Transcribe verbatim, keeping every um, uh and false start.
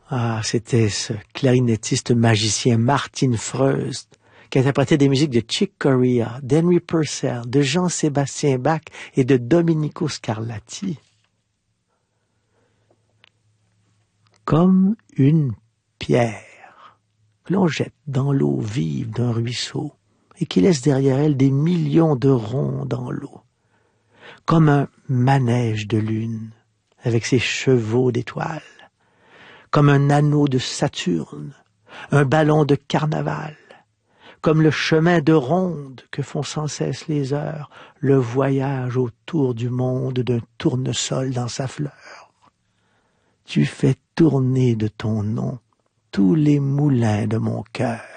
Ah, c'était ce clarinettiste magicien Martin Freust qui interprétait des musiques de Chick Corea, d'Henry Purcell, de Jean-Sébastien Bach et de Domenico Scarlatti. Comme une pierre que l'on jette dans l'eau vive d'un ruisseau et qui laisse derrière elle des millions de ronds dans l'eau. Comme un manège de lune avec ses chevaux d'étoiles. Comme un anneau de Saturne, un ballon de carnaval, comme le chemin de ronde que font sans cesse les heures, le voyage autour du monde d'un tournesol dans sa fleur. Tu fais tourner de ton nom tous les moulins de mon cœur.